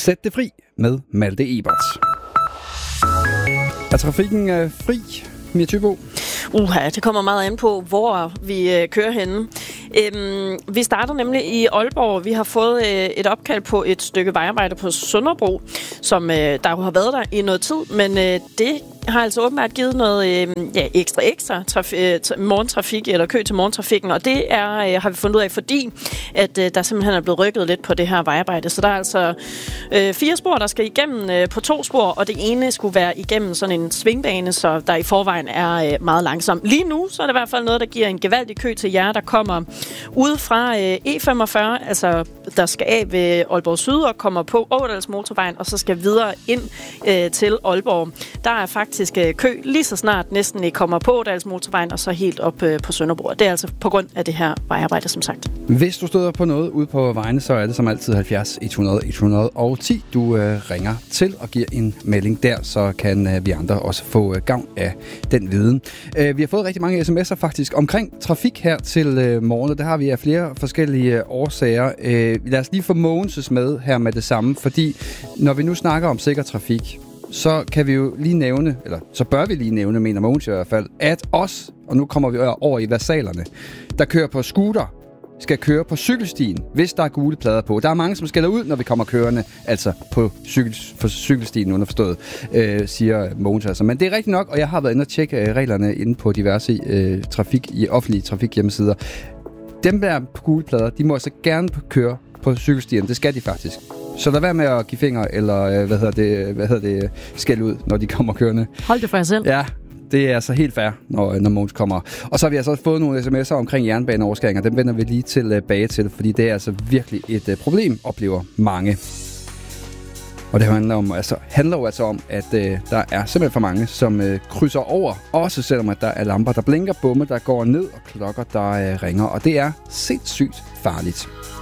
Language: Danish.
Sæt det fri med Malte Ebert. Er trafikken fri, Mia Thybo? Det kommer meget an på, hvor vi kører henne. Vi starter nemlig i Aalborg. Vi har fået et opkald på et stykke vejarbejde på Sønderbro, som der jo har været der i noget tid, men det har altså åbenbart givet noget ekstra morgentrafik, eller kø til morgentrafikken, og det har vi fundet ud af, fordi at der simpelthen er blevet rykket lidt på det her vejarbejde. Så der er altså 4 spor, der skal igennem på 2 spor, og det ene skulle være igennem sådan en svingbane, så der i forvejen er meget langsomt. Lige nu så er det i hvert fald noget, der giver en gevaldig kø til jer, der kommer ude fra E45, altså der skal af ved Aalborg Syd og kommer på Ådals motorvejen, og så skal videre ind til Aalborg. Der er faktisk kø lige så snart næsten I kommer på Ådals motorvejen og så helt op på Sønderbro. Det er altså på grund af det her vejarbejde, som sagt. Hvis du støder på noget ude på vejene, så er det som altid 70 100 110. Du ringer til og giver en melding der, så kan vi andre også få gavn af den viden. Vi har fået rigtig mange sms'er faktisk omkring trafik her til morgen. Det har vi af flere forskellige årsager. Lad os lige få Mogens med her med det samme, fordi når vi nu snakker om sikker trafik, så kan vi jo lige nævne, eller så bør vi lige nævne, mener Mogens i hvert fald, at os, og nu kommer vi over i versalerne, der kører på scooter, skal køre på cykelstien, hvis der er gule plader på. Der er mange, som skælder ud, når vi kommer kørende, altså på cykelstien underforstået, siger Mogens altså. Men det er rigtigt nok, og jeg har været inde og tjekke reglerne inde på diverse offentlige trafikhjemmesider. Dem der på gule plader, de må altså gerne køre på cykelstien. Det skal de faktisk. Så lad være med at give fingre, eller skælde ud, når de kommer kørende. Hold det for jer selv. Ja, det er altså helt fair, når Mogens kommer. Og så har vi altså fået nogle sms'er omkring jernbaneoverskæringer. Dem vender vi lige tilbage til, fordi det er altså virkelig et problem, oplever mange. Og det handler jo altså om, at der er simpelthen for mange, som krydser over, også selvom at der er lamper, der blinker, bomme, der går ned, og klokker, der ringer. Og det er sindssygt farligt.